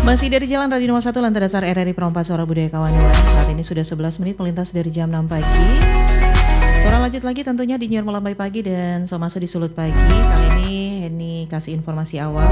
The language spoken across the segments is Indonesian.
Masih dari Jalan Radio Nomor 1 Lantai Dasar RRI Perompak Suara Budaya Kawanua. Saat ini sudah 11 menit melintas dari jam 6 pagi. Orang lanjut lagi tentunya di Nyur Melambai Pagi dan So Masuk di Sulut Pagi. Kali ini Henny kasih informasi awal.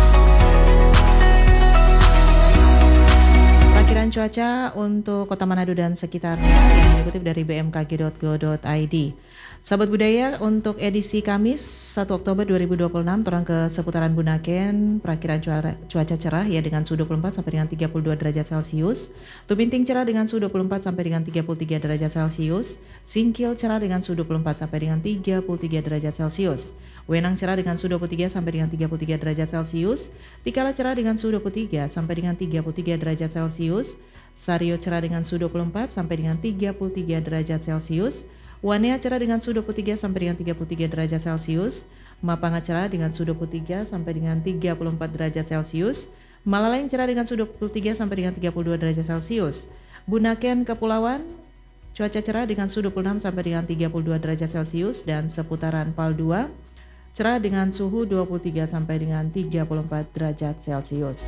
Perakiran cuaca untuk Kota Manado dan sekitarnya yang dikutip dari bmkg.go.id. Sahabat budaya, untuk edisi Kamis 1 Oktober 2026 torang ke seputaran Bunaken, perakiran cuaca cerah ya dengan suhu 24 sampai dengan 32 derajat Celcius. Tubinting cerah dengan suhu 24 sampai dengan 33 derajat Celcius. Singkil cerah dengan suhu 24 sampai dengan 33 derajat Celcius. Wenang cerah dengan suhu 23 sampai dengan 33 derajat Celcius. Tikala cerah dengan suhu 23 sampai dengan 33 derajat Celcius. Sario cerah dengan suhu 24 sampai dengan 33 derajat Celcius. Wanea cerah dengan suhu 23 sampai dengan 33 derajat Celcius. Mapanga cerah dengan suhu 23 sampai dengan 34 derajat Celcius. Malaleng cerah dengan suhu 23 sampai dengan 32 derajat Celcius. Bunaken Kepulauan cuaca cerah dengan suhu 26 sampai dengan 32 derajat Celcius dan seputaran Pal 2 cerah dengan suhu 23 sampai dengan 34 derajat Celcius.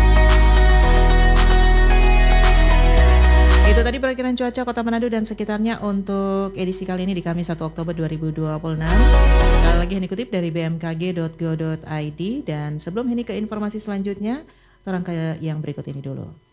Itu tadi perakiran cuaca Kota Manado dan sekitarnya untuk edisi kali ini di Kamis 1 Oktober 2026. Sekali lagi ini kutip dari bmkg.go.id dan sebelum ini ke informasi selanjutnya, orang ke yang berikut ini dulu.